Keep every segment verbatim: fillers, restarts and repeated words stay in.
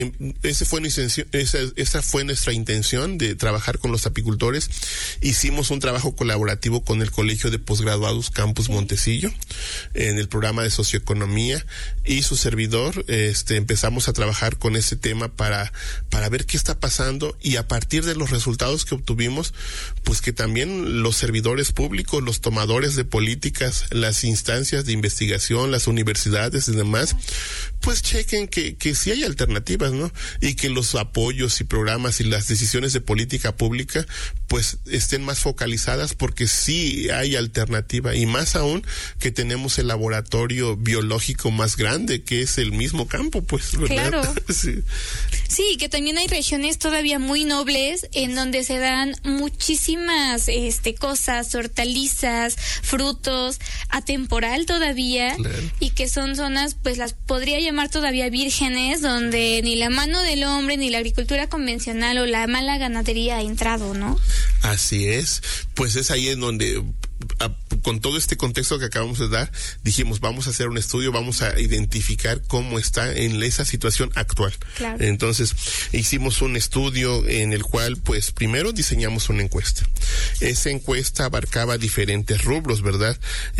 Ese fue nuestra, esa, esa fue nuestra intención de trabajar con los apicultores. Hicimos un trabajo colaborativo con el Colegio de Posgraduados Campus Montecillo en el programa de socioeconomía, y su servidor este, empezamos a trabajar con ese tema para, para ver qué está pasando, y a partir de los resultados que obtuvimos, pues que también los servidores públicos, los tomadores de políticas, las instancias de investigación, las universidades y demás, pues chequen que, que sí hay alternativas, ¿no? Y que los apoyos y programas y las decisiones de política pública pues estén más focalizadas, porque sí hay alternativa, y más aún que tenemos el laboratorio biológico más grande, que es el mismo campo, pues, ¿verdad? Claro. Sí. Sí, que también hay regiones todavía muy nobles en donde se dan muchísimas este cosas, hortalizas, frutos, atemporal todavía, Claro. y que son zonas, pues las podría llamar todavía vírgenes, donde ni la mano del hombre, ni la agricultura convencional o la mala ganadería ha entrado, ¿no? Así es, pues es ahí en donde, a, con todo este contexto que acabamos de dar, dijimos, vamos a hacer un estudio, vamos a identificar cómo está en esa situación actual. Claro. Entonces, hicimos un estudio en el cual, pues, primero diseñamos una encuesta. Esa encuesta abarcaba diferentes rubros, ¿verdad?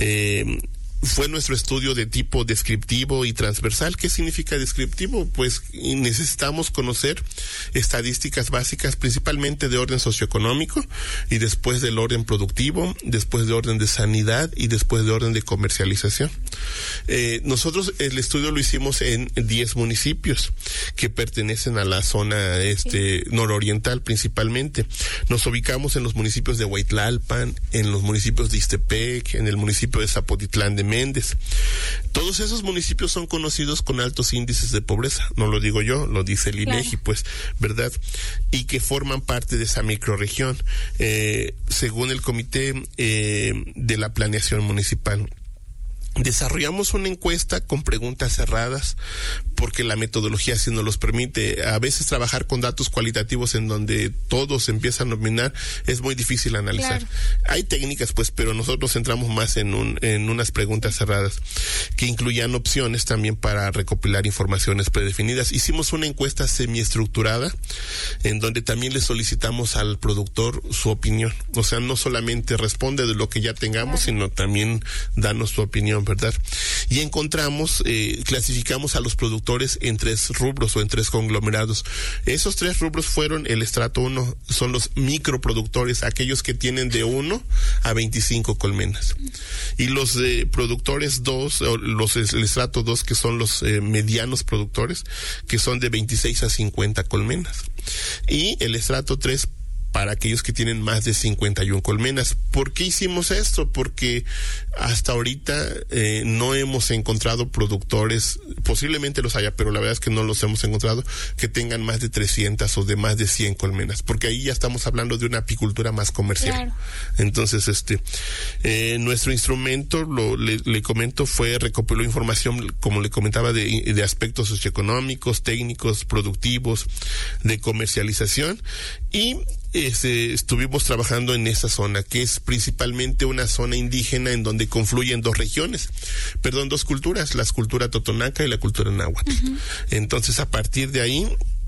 Eh, Fue nuestro estudio de tipo descriptivo y transversal. ¿Qué significa descriptivo? Pues necesitamos conocer estadísticas básicas, principalmente de orden socioeconómico, y después del orden productivo, después de orden de sanidad y después de orden de comercialización. Eh, nosotros el estudio lo hicimos en diez municipios que pertenecen a la zona este sí. nororiental principalmente. Nos ubicamos en los municipios de Huaytlalpan, en los municipios de Ixtepec, en el municipio de Zapotitlán de Méndez. Todos esos municipios son conocidos con altos índices de pobreza, no lo digo yo, lo dice el INEGI, claro. Pues, ¿verdad? Y que forman parte de esa microrregión, eh, según el Comité eh, de la Planeación Municipal. Desarrollamos una encuesta con preguntas cerradas, porque la metodología así nos los permite. A veces trabajar con datos cualitativos en donde todos empiezan a nominar es muy difícil analizar. Claro. Hay técnicas, pues, pero nosotros centramos más en un, en unas preguntas cerradas que incluían opciones también para recopilar informaciones predefinidas. Hicimos una encuesta semiestructurada en donde también le solicitamos al productor su opinión. O sea, no solamente responde de lo que ya tengamos, claro. sino también danos tu opinión, ¿verdad? Y encontramos, eh, clasificamos a los productores en tres rubros o en tres conglomerados. Esos tres rubros fueron el estrato uno, son los microproductores, aquellos que tienen de uno a veinticinco colmenas. Y los eh, productores dos, o los el estrato dos, que son los eh, medianos productores, que son de veintiséis a cincuenta colmenas. Y el estrato tres, para aquellos que tienen más de cincuenta y una colmenas. ¿Por qué hicimos esto? Porque hasta ahorita eh, no hemos encontrado productores, posiblemente los haya, pero la verdad es que no los hemos encontrado, que tengan más de trescientas o de más de cien colmenas, porque ahí ya estamos hablando de una apicultura más comercial. Claro. Entonces, este, eh, nuestro instrumento, lo, le, le comento, fue recopiló información, como le comentaba, de, de aspectos socioeconómicos, técnicos, productivos, de comercialización, y Este, estuvimos trabajando en esa zona, que es principalmente una zona indígena en donde confluyen dos regiones, perdón, dos culturas, la cultura totonaca y la cultura náhuatl. Uh-huh. Entonces, a partir de ahí,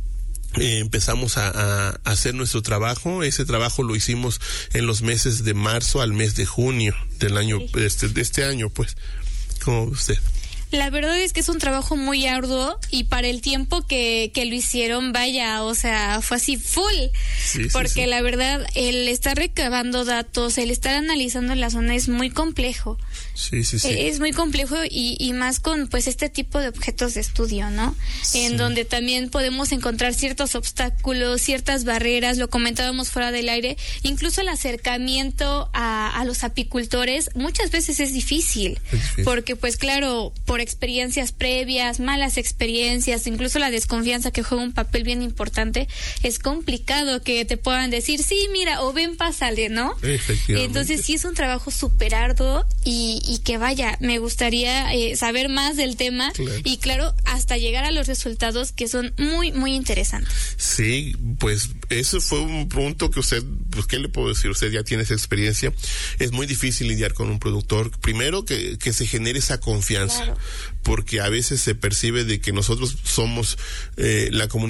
Eh, empezamos a, a, a hacer nuestro trabajo. Ese trabajo lo hicimos en los meses de marzo al mes de junio del año, este, de este año, pues, como usted. La verdad es que es un trabajo muy arduo, y para el tiempo que, que lo hicieron, vaya, o sea, fue así full, sí, porque sí, sí. La verdad, el estar recabando datos, el estar analizando la zona es muy complejo. Sí, sí, sí. Es muy complejo, y, y más con pues este tipo de objetos de estudio, ¿no? Sí. En donde también podemos encontrar ciertos obstáculos, ciertas barreras, lo comentábamos fuera del aire, incluso el acercamiento a, a los apicultores muchas veces es difícil, es difícil, porque pues claro, por experiencias previas, malas experiencias, incluso la desconfianza, que juega un papel bien importante, es complicado que te puedan decir, sí, mira, o ven, pásale, ¿no? Entonces sí es un trabajo súper arduo, y, y que vaya, me gustaría eh, saber más del tema, claro. Y claro, hasta llegar a los resultados que son muy, muy interesantes. Sí, pues eso fue un punto que usted, pues ¿qué le puedo decir? Usted ya tiene esa experiencia. Es muy difícil lidiar con un productor. Primero que, que se genere esa confianza, claro. Porque a veces se percibe de que nosotros somos eh, la comunidad